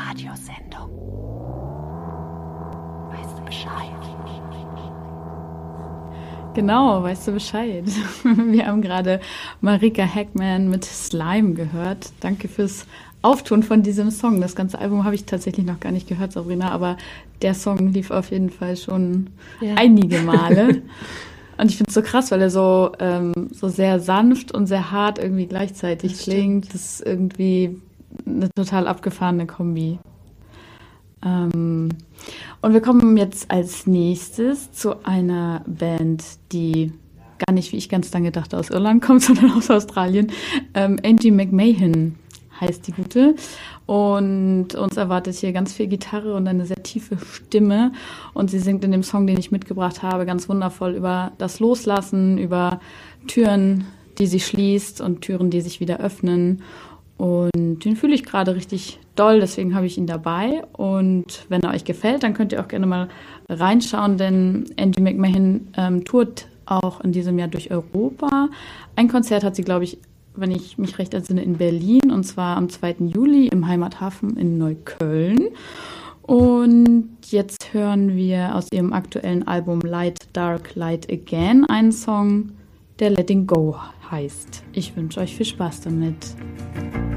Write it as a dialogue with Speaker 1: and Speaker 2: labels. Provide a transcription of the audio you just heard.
Speaker 1: Radiosendung. Weißt du Bescheid?
Speaker 2: Genau, weißt du Bescheid. Wir haben gerade Marika Hackman mit Slime gehört. Danke fürs Auftun von diesem Song. Das ganze Album habe ich tatsächlich noch gar nicht gehört, Sabrina, aber der Song lief auf jeden Fall schon einige Male. Und ich finde es so krass, weil er so sehr sanft und sehr hart irgendwie gleichzeitig klingt. Das ist irgendwie eine total abgefahrene Kombi. Und wir kommen jetzt als nächstes zu einer Band, die gar nicht, wie ich ganz lange dachte, aus Irland kommt, sondern aus Australien. Angie McMahon heißt die Gute. Und uns erwartet hier ganz viel Gitarre und eine sehr tiefe Stimme. Und sie singt in dem Song, den ich mitgebracht habe, ganz wundervoll über das Loslassen, über Türen, die sie schließt und Türen, die sich wieder öffnen. Und den fühle ich gerade richtig doll, deswegen habe ich ihn dabei. Und wenn er euch gefällt, dann könnt ihr auch gerne mal reinschauen, denn Angie McMahon tourt auch in diesem Jahr durch Europa. Ein Konzert hat sie, glaube ich, wenn ich mich recht entsinne, in Berlin, und zwar am 2. Juli im Heimathafen in Neukölln. Und jetzt hören wir aus ihrem aktuellen Album Light, Dark, Light Again einen Song, der Letting Go heißt. Ich wünsche euch viel Spaß damit.